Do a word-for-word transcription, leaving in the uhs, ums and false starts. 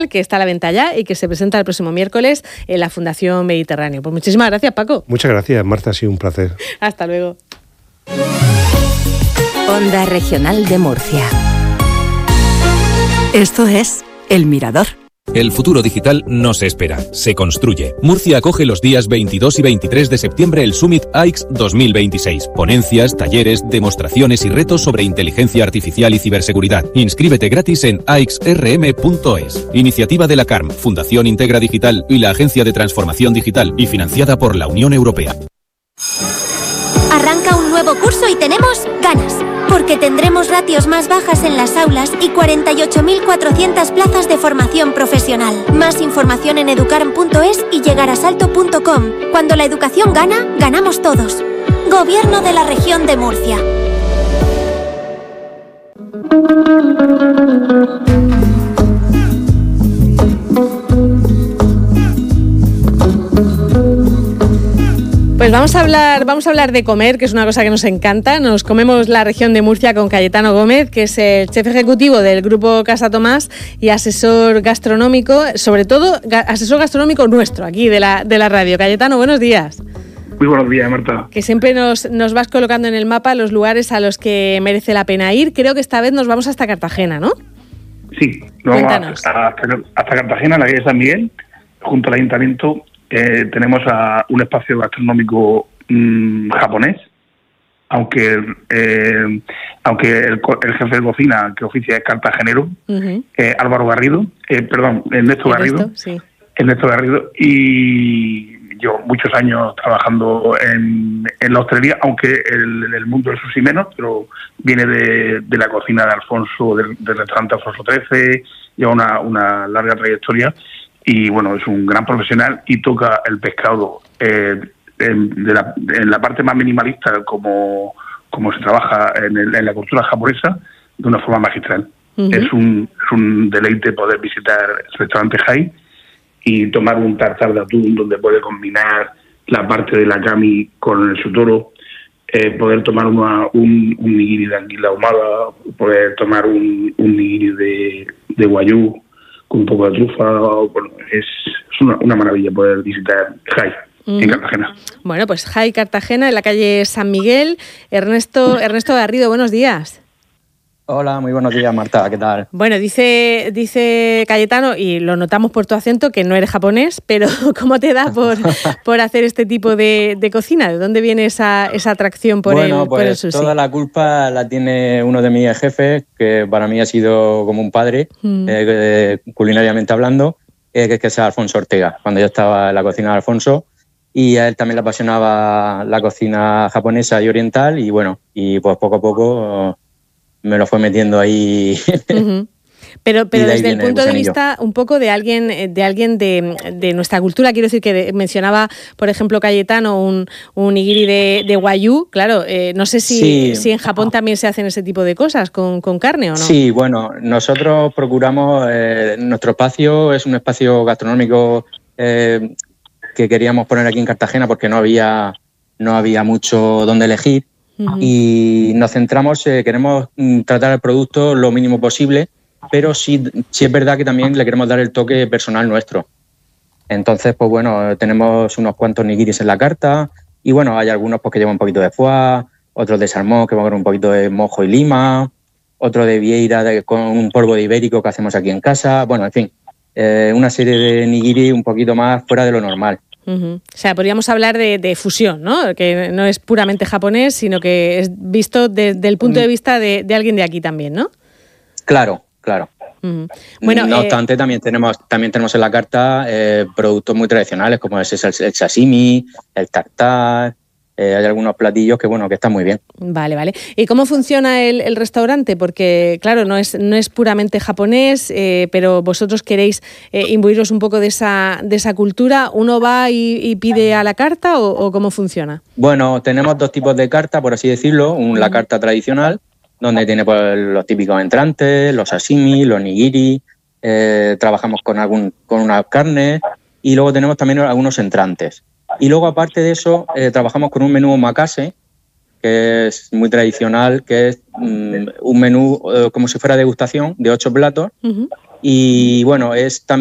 que está a la venta ya y que se presenta el próximo miércoles en la Fundación Mediterráneo. Pues muchísimas gracias, Paco. Muchas gracias, Marta, ha sido un placer. Hasta luego. Onda Regional de Murcia. Esto es El Mirador. El futuro digital no se espera, se construye. Murcia acoge los días veintidós y veintitrés de septiembre el Summit A I C S dos mil veintiséis. Ponencias, talleres, demostraciones y retos sobre inteligencia artificial y ciberseguridad. Inscríbete gratis en a x r m punto es. Iniciativa de la C A R M, Fundación Integra Digital y la Agencia de Transformación Digital y financiada por la Unión Europea. Arranca un nuevo curso y tenemos ganas, porque tendremos ratios más bajas en las aulas y cuarenta y ocho mil cuatrocientas plazas de formación profesional. Más información en educarm punto es y llegarasalto punto com. Cuando la educación gana, ganamos todos. Gobierno de la Región de Murcia. Pues vamos a hablar, vamos a hablar de comer, que es una cosa que nos encanta. Nos comemos la región de Murcia con Cayetano Gómez, que es el chef ejecutivo del Grupo Casa Tomás y asesor gastronómico, sobre todo asesor gastronómico nuestro, aquí de la, de la radio. Cayetano, buenos días. Muy buenos días, Marta. Que siempre nos, nos vas colocando en el mapa los lugares a los que merece la pena ir. Creo que esta vez nos vamos hasta Cartagena, ¿no? Sí, nos vamos hasta, hasta Cartagena, la calle de San Miguel, junto al ayuntamiento. Eh, tenemos a un espacio gastronómico mmm, japonés, aunque eh, aunque el, el jefe de cocina que oficia es cartagenero, uh-huh. eh, Álvaro Garrido, eh, perdón, Ernesto Garrido, sí. Ernesto Garrido, y yo muchos años trabajando en, en la hostelería, aunque el, el mundo del sushi menos, pero viene de, de la cocina de Alfonso, del, del restaurante Alfonso trece, lleva una, una larga trayectoria. Y bueno, es un gran profesional y toca el pescado eh, en, de la, en la parte más minimalista, como, como se trabaja en, el, en la cultura japonesa, de una forma magistral. Uh-huh. Es un, es un deleite poder visitar el restaurante Hai y tomar un tartar de atún donde puede combinar la parte de la kami con el sutoro, eh, poder tomar una, un, un nigiri de anguila ahumada, poder tomar un, un nigiri de, de guayú con un poco de trufa. Bueno, es, es una, una maravilla poder visitar Hai uh-huh. en Cartagena. Bueno, pues Hai Cartagena, en la calle San Miguel. Ernesto, Ernesto Garrido, buenos días. Hola, muy buenos días, Marta, ¿qué tal? Bueno, dice dice Cayetano, y lo notamos por tu acento, que no eres japonés, pero ¿cómo te da por, por hacer este tipo de, de cocina? ¿De dónde viene esa, esa atracción por, bueno, el, pues por el sushi? Toda la culpa la tiene uno de mis jefes, que para mí ha sido como un padre, mm. eh, culinariamente hablando, eh, que es que es Alfonso Ortega. Cuando yo estaba en la cocina de Alfonso, y a él también le apasionaba la cocina japonesa y oriental, y bueno, y pues poco a poco me lo fue metiendo ahí. Uh-huh. Pero, pero de desde el punto de vista un poco de alguien de alguien de, de nuestra cultura, quiero decir que de, mencionaba, por ejemplo, Cayetano, un, un nigiri de, de guayú, claro, eh, no sé si, sí. si en Japón también se hacen ese tipo de cosas con, con carne o no. Sí, bueno, nosotros procuramos, eh, nuestro espacio es un espacio gastronómico eh, que queríamos poner aquí en Cartagena porque no había, no había mucho donde elegir. Uh-huh. Y nos centramos, eh, queremos tratar el producto lo mínimo posible, pero sí, sí es verdad que también le queremos dar el toque personal nuestro. Entonces, pues bueno, tenemos unos cuantos nigiris en la carta y bueno, hay algunos pues, que llevan un poquito de foie, otros de salmón que van con un poquito de mojo y lima, otro de vieira de, con un polvo de ibérico que hacemos aquí en casa. Bueno, en fin, eh, una serie de nigiri un poquito más fuera de lo normal. Uh-huh. O sea, podríamos hablar de, de fusión, ¿no? Que no es puramente japonés, sino que es visto desde el punto de vista de, de alguien de aquí también, ¿no? Claro, claro. Uh-huh. Bueno, no eh... obstante, también tenemos, también tenemos en la carta eh, productos muy tradicionales como es el, el sashimi, el tartar. Eh, hay algunos platillos que bueno que están muy bien. Vale, vale. ¿Y cómo funciona el, el restaurante? Porque, claro, no es, no es puramente japonés, eh, pero vosotros queréis eh, imbuiros un poco de esa, de esa cultura. ¿Uno va y, y pide a la carta o, o cómo funciona? Bueno, tenemos dos tipos de carta, por así decirlo. Un, la carta tradicional, donde tiene pues, los típicos entrantes, los sashimi, los nigiri. Eh, trabajamos con, algún, con una carne y luego tenemos también algunos entrantes. Y luego, aparte de eso, eh, trabajamos con un menú omakase, que es muy tradicional, que es um, un menú uh, como si fuera degustación de ocho platos, uh-huh. Y bueno, es también